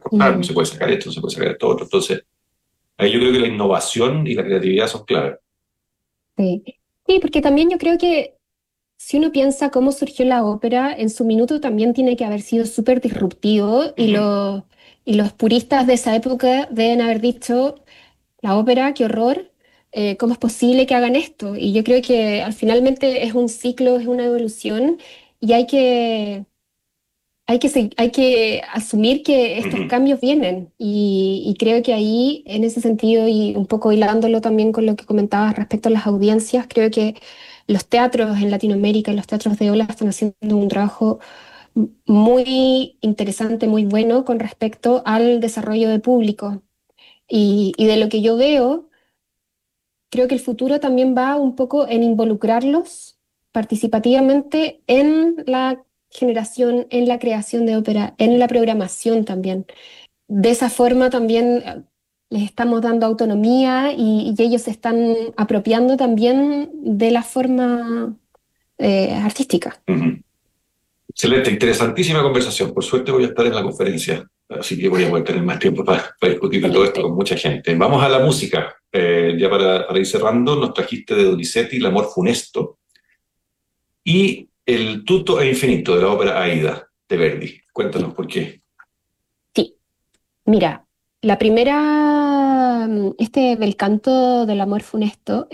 cortar, no se puede sacar esto, no se puede sacar esto otro. Entonces, ahí yo creo que la innovación y la creatividad son claves. Sí. Sí, porque también yo creo que si uno piensa cómo surgió la ópera, en su minuto también tiene que haber sido súper disruptivo Ujú. y los puristas de esa época deben haber dicho, la ópera, qué horror, ¿cómo es posible que hagan esto? Y yo creo que al finalmente es un ciclo, es una evolución y hay que asumir que estos Ujú. cambios vienen y creo que ahí, en ese sentido, y un poco hilándolo también con lo que comentabas respecto a las audiencias, creo que los teatros en Latinoamérica, los teatros de ola están haciendo un trabajo muy interesante, muy bueno con respecto al desarrollo de público. Y de lo que yo veo, creo que el futuro también va un poco en involucrarlos participativamente en la generación, en la creación de ópera, en la programación también. De esa forma también les estamos dando autonomía y ellos se están apropiando también de la forma artística. Ujú. Excelente, interesantísima conversación. Por suerte voy a estar en la conferencia, así que voy a poder tener más tiempo para discutir de todo esto Excelente. con mucha gente. Vamos a la música. Ya para ir cerrando, nos trajiste de Donizetti, El amor funesto, y El tutto e infinito de la ópera Aida de Verdi. Cuéntanos Sí, por qué. sí. Mira, la primera, este Bel canto del amor funesto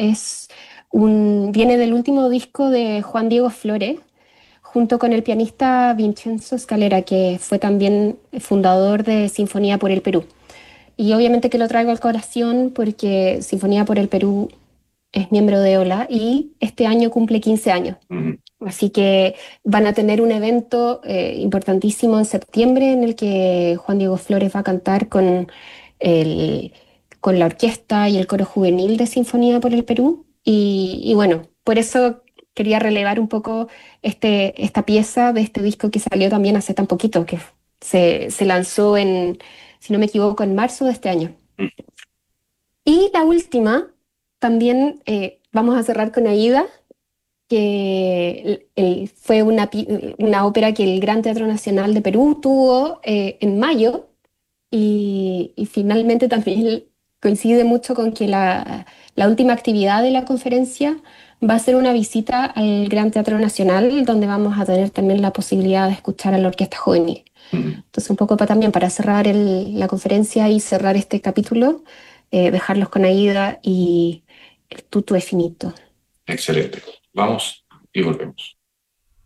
viene del último disco de Juan Diego Flores, junto con el pianista Vincenzo Scalera, que fue también fundador de Sinfonía por el Perú. Y obviamente que lo traigo al corazón porque Sinfonía por el Perú es miembro de OLA y este año cumple 15 años. Ujú. Así que van a tener un evento importantísimo en septiembre en el que Juan Diego Flores va a cantar el, con la orquesta y el coro juvenil de Sinfonía por el Perú. Y bueno, por eso quería relevar un poco esta pieza de este disco que salió también hace tan poquito, que se lanzó si no me equivoco, en marzo de este año. Y la última, también vamos a cerrar con Aida, que fue una ópera que el Gran Teatro Nacional de Perú tuvo en mayo y finalmente también coincide mucho con que la última actividad de la conferencia va a ser una visita al Gran Teatro Nacional, donde vamos a tener también la posibilidad de escuchar a la Orquesta Juvenil. Ujú. Entonces, un poco también para cerrar la conferencia y cerrar este capítulo, dejarlos con Aida y el tuto es finito. Excelente. Vamos y volvemos.